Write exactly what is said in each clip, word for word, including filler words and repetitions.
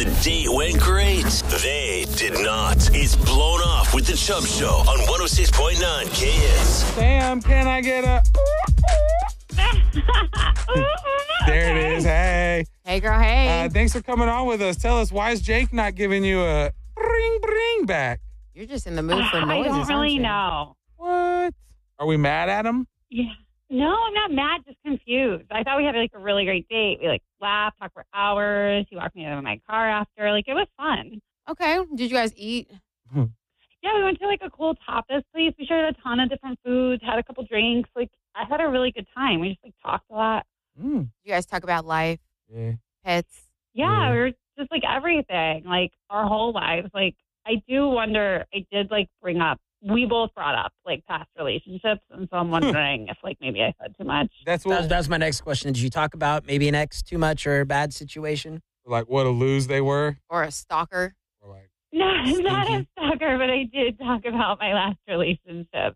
the date went great. They did not. It's Blown Off with the Chubb Show on one oh six point nine K S. Sam, can I get a... There it is. Hey. Hey, girl, hey. Uh, thanks for coming on with us. Tell us, why is Jake not giving you a bring, bring back? You're just in the mood for I noises, don't really aren't you? know. What? Are we mad at him? Yeah. No, I'm not mad, just confused. I thought we had like a really great date. We like laughed, talked for hours. He walked me out of my car after. Like, it was fun. Okay. Did you guys eat? Yeah, we went to like a cool tapas place. We shared a ton of different foods, had a couple drinks. Like, I had a really good time. We just like talked a lot. Mm. You guys talk about life, Yeah. pets? Yeah, Yeah. we were just like everything, like our whole lives. Like, I do wonder, I did like bring up, we both brought up like past relationships. And so I'm wondering if like maybe I said too much. That's what, That's, that's my next question. Did you talk about maybe an ex too much or a bad situation? like, what a lose they were? Or a stalker? Or like, No, not a Stinky. stalker, but I did talk about my last relationship.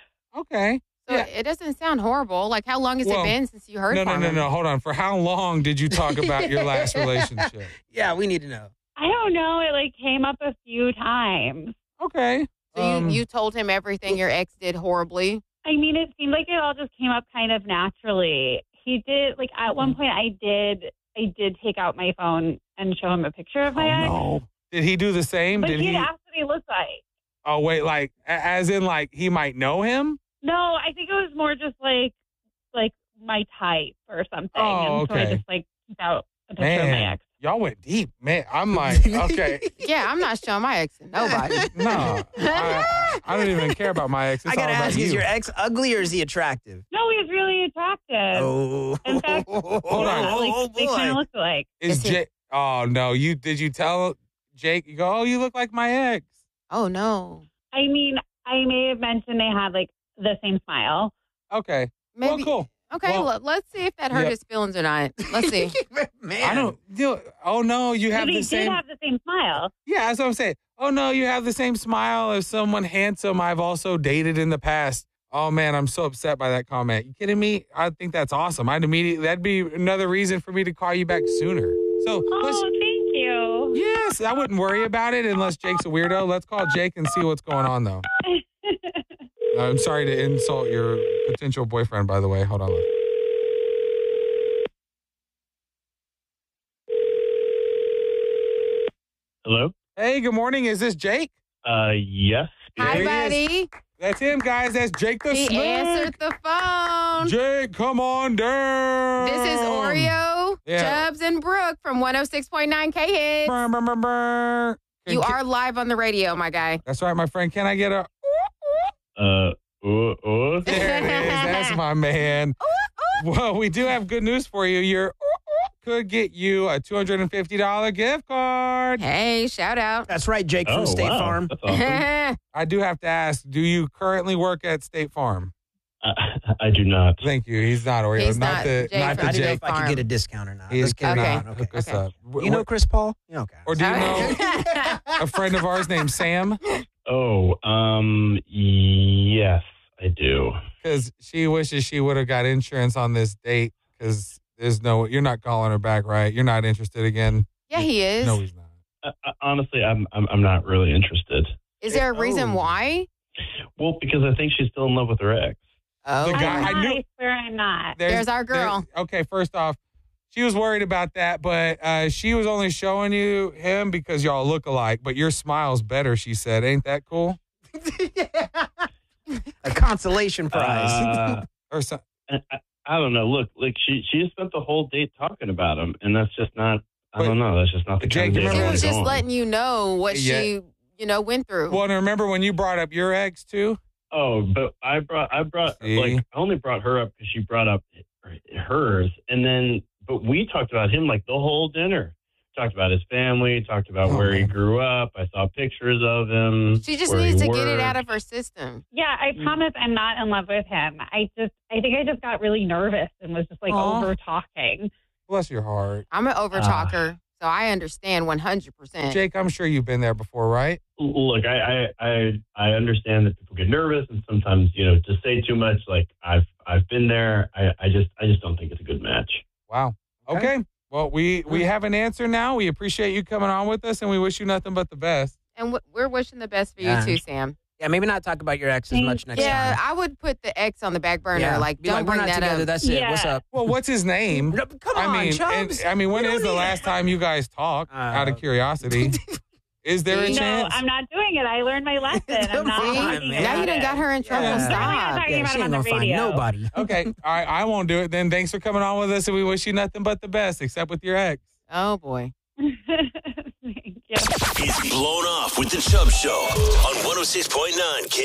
okay. So Yeah. it doesn't sound horrible. Like, how long has Well, it been since you heard No, no, from no, him? no. Hold on. For how long did you talk about your last relationship? Yeah, we need to know. I don't know. It like came up a few times. Okay. So Um, you, you told him everything your ex did horribly? I mean, it seemed like it all just came up kind of naturally. He did like at one point I did I did take out my phone and show him a picture of my oh, ex. no. Did he do the same? But Did he he? had asked what he looked like. Oh, wait. Like, a- as in, like, he might know him? No, I think it was more just like like my type or something. Oh, and so I okay. just like took out a picture of my Man, ex. y'all went deep. Man, I'm like, okay. Yeah, I'm not showing my ex to nobody. No, I, I don't even care about my ex. It's I gotta all about ask, you. is your ex ugly or is he attractive? No, he was really attractive. Oh, In fact, Hold on. yeah, like, oh they kind of boy. looked alike. Is Is he- Jake? Oh no, you did you tell Jake? You go, oh, you look like my ex. Oh, no. I mean, I may have mentioned they had like the same smile. Okay, Maybe. well, cool. Okay, Well- let, let's see if that hurt Yeah. his feelings or not. Let's see. Man. I don't. You, oh no, you have But the he same. did have the same smile. Yeah, that's what I'm saying. Oh no, you have the same smile as someone handsome I've also dated in the past. Oh man, I'm so upset by that comment. You kidding me? I think that's awesome. I'd immediately that'd be another reason for me to call you back sooner. So let's, Oh, thank you. yes, I wouldn't worry about it unless Jake's a weirdo. Let's call Jake and see what's going on though. I'm sorry to insult your potential boyfriend, by the way. Hold on. Hello? Hey, good morning. Is this Jake? Uh, yes. Hi, There he buddy. That's him, guys. That's Jake the He Snake. answered the phone. Jake, come on down. This is Oreo, Yeah. Chubbs, and Brooke from one oh six point nine K Hits. Brr, brr, brr, brr. You Can- are live on the radio, my guy. That's right, my friend. Can I get a? Uh, uh, uh. There it is. That's my man. Well, we do have good news for you. Your could get you a two hundred fifty dollars gift card. Hey, shout out. That's right, Jake from Oh, State wow. Farm. That's awesome. I do have to ask, do you currently work at State Farm? uh, I do not. Thank you. He's not Oreo. He's not, not the Jake not from the I didn't know Jake. if I could Farm. get a discount or not. He is Let's carry Okay. on. Hook us Okay. up. You know Chris Paul? Yeah, okay. Or do you know a friend of ours named Sam? Oh, um, yes, I do. Because she wishes she would have got insurance on this date. Because there's no, you're not calling her back, right? You're not interested again. Yeah, he is. No, he's not. Uh, uh, honestly, I'm, I'm I'm not really interested. Is there a reason Oh. why? Well, because I think she's still in love with her ex. Oh, The guy- I'm I not, knew- I swear I'm not. There's our girl. there- okay, first off, she was worried about that, but uh, she was only showing you him because y'all look alike. But your smile's better, she said. Ain't that cool? A consolation prize. Uh, Or so, I, I- I don't know. Look, like she she has spent the whole date talking about him, and that's just not. I But- don't know. That's just not the Jake, kind of you date she I remember- was want to just go on. letting you know what Yeah. she, you know, went through. well, and remember when you brought up your ex too? Oh, but I brought I brought See? like I only brought her up because she brought up hers, and then but we talked about him like the whole dinner. Talked about his family. Talked about Oh, where he man. grew up. I saw pictures of him. She just where needs he to get it worked. out of her system. Yeah, I promise I'm not in love with him. I just, I think I just got really nervous and was just like Aw. over talking. Bless your heart. I'm an over talker, so I understand one hundred percent. Jake, I'm sure you've been there before, right? Look, I, I I I understand that people get nervous and sometimes you know to say too much. Like I've I've been there. I, I just I just don't think it's a good match. Wow. Okay. Okay. Well, we we have an answer now. We appreciate you coming on with us, and we wish you nothing but the best. And w- we're wishing the best for Yeah. you too, Sam. Yeah, maybe not talk about your ex as much next yeah, time. I would put the X on the back burner. Yeah. Like, Be don't like, we're bring not that together. up. That's it. What's Yeah. up? Well, what's his name? No, come I on, mean, Chubbs. and- I mean, when You is don't the need last it. time you guys talked? Uh, out of curiosity, is there a No, No, chance? I'm not doing it. I learned my lesson. I'm not Come on, talking man. Now you about done it. got her in trouble. Yeah. I'm not Stop. talking Yeah, about she it ain't on the gonna find radio. nobody. Okay, all right, I won't do it then. Thanks for coming on with us, and we wish you nothing but the best, except with your ex. Oh, boy. Thank you. It's Blown Off with the Chubb Show on one oh six point nine K